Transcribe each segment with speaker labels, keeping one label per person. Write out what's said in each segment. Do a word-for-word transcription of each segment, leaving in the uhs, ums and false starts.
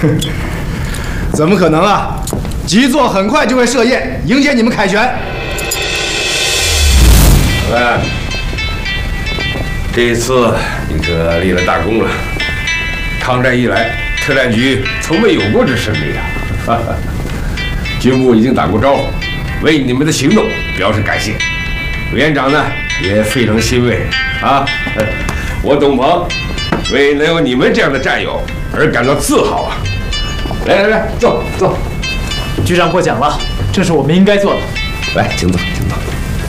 Speaker 1: 怎么可能啊！局座很快就会设宴迎接你们凯旋。
Speaker 2: 喂，这一次你可立了大功了。抗战以来，特战局从未有过这胜利啊！军部已经打过招呼，为你们的行动表示感谢。委员长呢也非常欣慰啊！我董鹏为能有你们这样的战友而感到自豪啊！来来来，坐坐。
Speaker 3: 局长过奖了，这是我们应该做的。
Speaker 2: 来，请坐，请坐。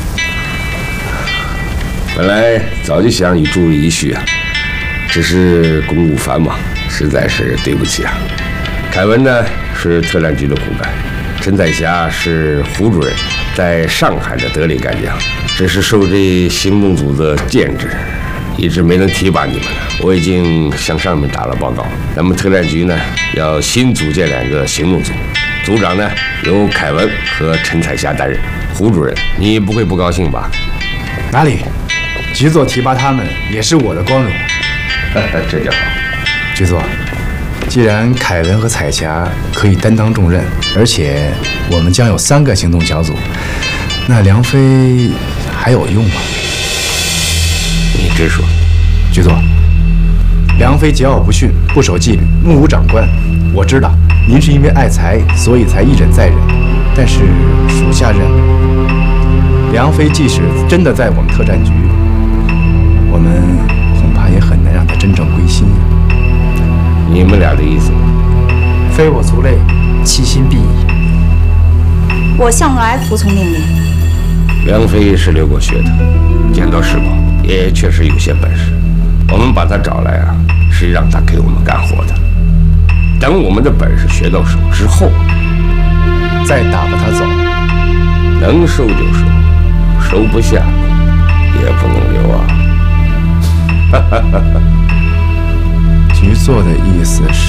Speaker 2: 本来早就想与诸位一叙啊，只是公务繁忙，实在是对不起啊。凯文呢是特战局的骨干，陈彩霞是胡主任，在上海的得力干将，只是受这行动组的限制，一直没能提拔你们呢。我已经向上面打了报告，咱们特战局呢要新组建两个行动组，组长呢由凯文和陈彩霞担任。胡主任，你不会不高兴吧？
Speaker 1: 哪里？局座提拔他们也是我的光荣。
Speaker 2: 这就好。
Speaker 1: 局座，既然凯文和彩霞可以担当重任，而且我们将有三个行动小组，那梁飞还有用吗？
Speaker 2: 你直说。
Speaker 1: 局座，梁飞桀骜不驯，不守纪律，目无长官。我知道您是因为爱才，所以才一忍再忍，但是属下认为，梁飞即使真的在我们特战局，我们恐怕也很难让他真正归心呀。
Speaker 2: 你们俩的意思？
Speaker 3: 非我族类，其心必异。
Speaker 4: 我向来服从命令。
Speaker 2: 梁飞是留过学的，见到世宝也确实有些本事。我们把他找来啊，是让他给我们干活的。等我们的本事学到手之后，
Speaker 1: 再打发他走。
Speaker 2: 能收就收，收不下也不能留啊。哈哈哈哈。
Speaker 1: 局座的意思是，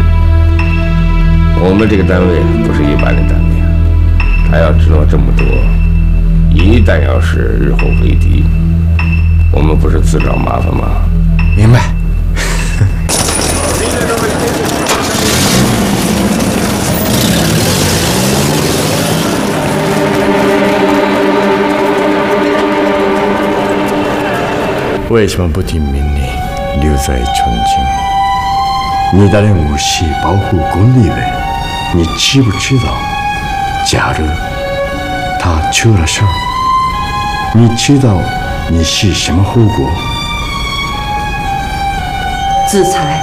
Speaker 2: 我们这个单位不是一般的单位啊，他要知道这么多，一旦要是日后为敌，我们不是自找麻烦吗？
Speaker 1: 明白。
Speaker 5: 为什么不听命令留在重庆？你带领武器保护公立委，你知不知道？假如他出了事儿，你知道你是什么后果？
Speaker 4: 自裁。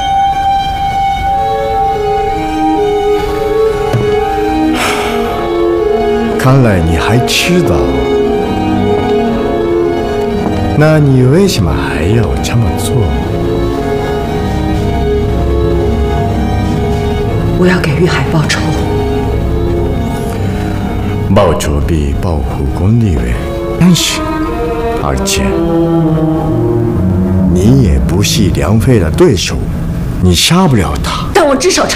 Speaker 5: 看来你还知道。那你为什么还要这么做？
Speaker 4: 我要给玉海报仇。
Speaker 5: 报仇比保护公立委更是，而且你也不是梁飞的对手，你杀不了他。
Speaker 4: 但我至少